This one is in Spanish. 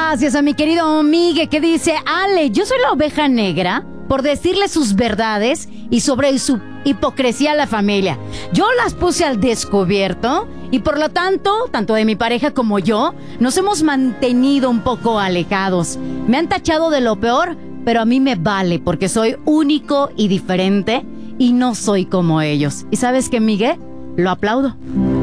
gracias a mi querido Migue que dice: Ale, yo soy la oveja negra por decirle sus verdades y sobre su hipocresía a la familia. Yo las puse al descubierto y por lo tanto, tanto de mi pareja como yo, nos hemos mantenido un poco alejados. Me han tachado de lo peor, pero a mí me vale porque soy único y diferente y no soy como ellos. ¿Y sabes qué, Miguel? Lo aplaudo.